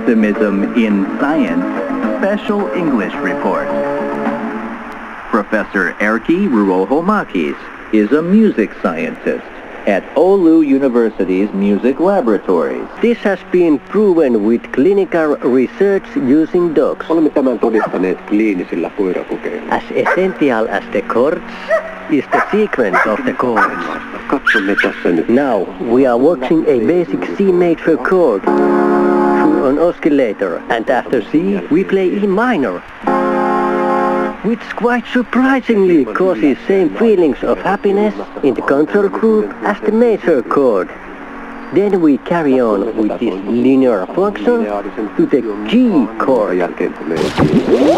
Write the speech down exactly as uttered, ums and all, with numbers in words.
Optimism in Science Special English Report. Professor Erkki Ruohomakis is a music scientist at Oulu University's music laboratories. This has been proven with clinical research using dogs. Olemme tämän todistaneet kliinisillä koirakokeilla. As essential as the chords is the sequence of the chords. Katsomme tässä nyt. Now we are watching a basic C major chord through an oscillator, and after C we play E minor, which quite surprisingly causes same feelings of happiness in the control group as the major chord. Then we carry on with this linear function to the G chord.